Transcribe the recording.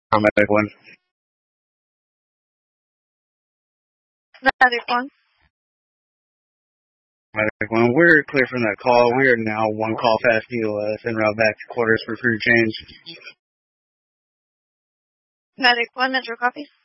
Medic 1. Medic 1. Medic 1. We're clear from that call. We are now one call past EOS en route back to quarters for crew change. Medic 1, Metro copy.